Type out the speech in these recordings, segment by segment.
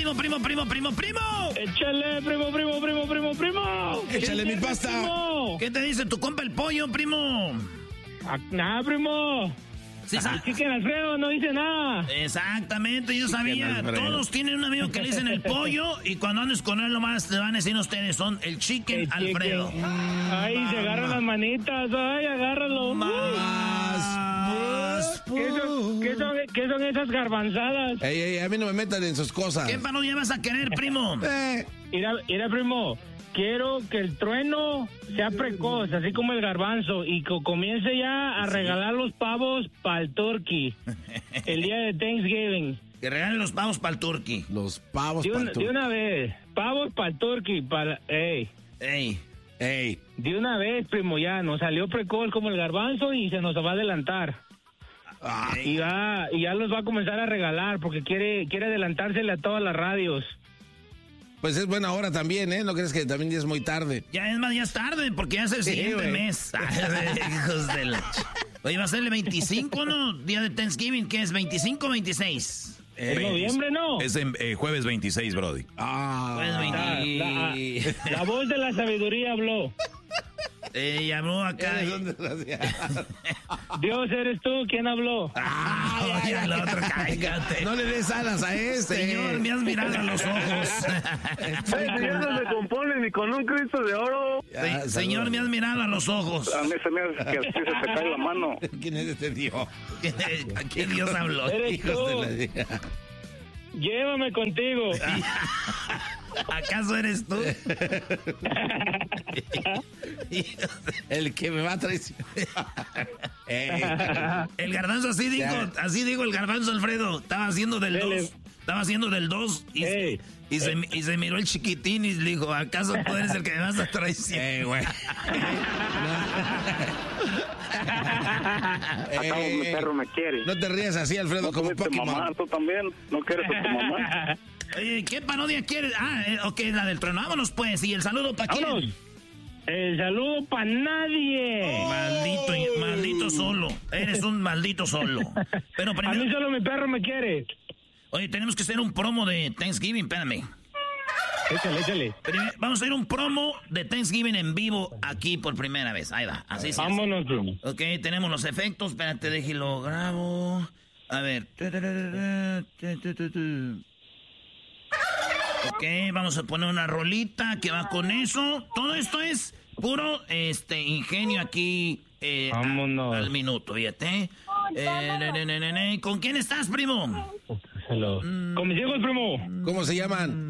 primo. Échale, primo. Échale mi pasta. Primo. ¿Qué te dice tu compa el pollo, primo? Nada, primo. Sí, Chicken Alfredo no dice nada. Exactamente, yo sabía. Alfredo. Todos tienen un amigo que le dicen el pollo y cuando andes con él nomás te van a decir ustedes son el Chicken Alfredo. Ay, se agarran las manitas. Ay, agárralo. ¿Qué son esas garbanzadas? Ey, a mí no me metan en sus cosas. ¿Qué panodia vas a querer, primo? Mira, primo. Quiero que el trueno sea precoz, así como el garbanzo, y que comience ya a regalar los pavos para el turkey, el día de Thanksgiving. Que regalen los pavos para el turkey. Los pavos De una vez, pavos para el turkey, Ey. De una vez, primo, ya nos salió precoz como el garbanzo y se nos va a adelantar. Y ya los va a comenzar a regalar porque quiere adelantársele a todas las radios. Pues es buena hora también, ¿eh? ¿No crees que también ya es muy tarde? Ya es más, ya es tarde porque ya es el siguiente mes. Hijos de la... Oye, va a ser el 25, ¿no? Día de Thanksgiving, ¿qué es? ¿25 o 26? ¿En noviembre, no? Es en jueves 26, Brody. Jueves 26. La voz de la sabiduría habló. Llamó acá. Dios, eres tú, ¿quién habló? Oye, al otro, cállate. No le des alas a este. Señor, me has mirado a los ojos. Ya no se compone ni con un Cristo de oro. Señor, me has mirado a los ojos. A mí se me hace que así se te cae la mano. ¿Quién es este Dios? ¿A quién Dios habló? Eres tú. Llévame contigo. ¿Acaso eres tú? El que me va a traicionar. El garbanzo así dijo el garbanzo Alfredo. Estaba haciendo del 2 y se miró el chiquitín y le dijo, ¿acaso tú eres el que me vas a traicionar? Güey. Acá mi perro me quiere. No te rías así, Alfredo, como Pokémon. Mamá, tú también. ¿No quieres a tu mamá? Oye, ¿qué parodia quieres? Ok, la del trueno. Vámonos pues. ¿Y el saludo para quién? El saludo para nadie. Maldito solo. Eres un maldito solo. Pero primero... A mí solo mi perro me quiere. Oye, tenemos que hacer un promo de Thanksgiving. Espérame. Échale. Vamos a hacer un promo de Thanksgiving en vivo aquí por primera vez. Ahí va. Así se hace. Vámonos, primo. Ok, tenemos los efectos. Espérate, déjelo grabo. A ver. Ok, vamos a poner una rolita que va con eso. Todo esto es puro ingenio aquí vámonos. al minuto, fíjate. ¿Con quién estás, primo? Hello. Con mis hijos, primo. ¿Cómo se llaman?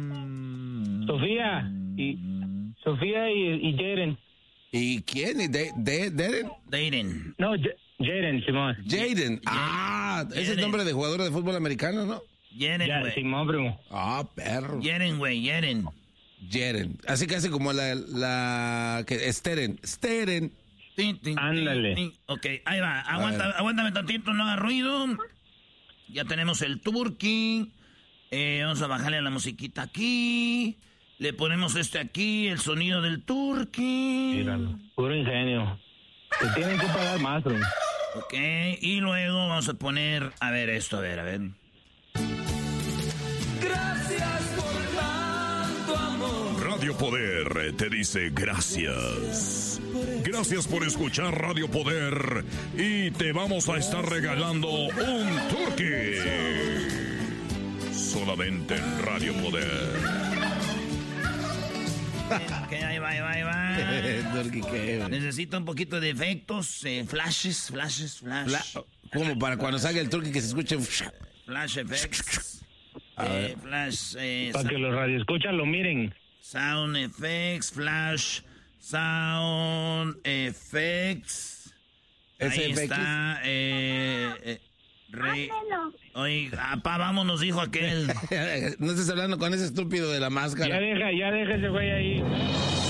Sofía y Jaden. ¿Y quién? ¿Deren? Jaden. No, Jaden, Simón. Jaden. Ese es el nombre de jugador de fútbol americano, ¿no? Jaden, güey. Simón, primo. Perro. Jaden, güey, Jaden. Así que hace como la que Steren. Ándale. Ok, ahí va. Aguántame tantito, no haga ruido. Ya tenemos el turkey. Vamos a bajarle a la musiquita aquí. Le ponemos aquí, el sonido del turkey. Míralo. Puro ingenio. Te tienen que pagar más, primo. Ok, y luego vamos a poner... A ver esto, a ver. Gracias por tanto amor. Radio Poder te dice gracias. Gracias por escuchar Radio Poder y te vamos a estar regalando un turkey. Solamente en Radio Poder. Ok, ahí va. Necesito un poquito de efectos, flashes. Como para cuando salga el turkey que se escuche. Flash effects. Flash. Para que los radioescuchas lo miren. Sound effects, flash, sound effects. Ahí está. Oye, vámonos, dijo aquel. No estés hablando con ese estúpido de la máscara. Ya deja ese güey ahí.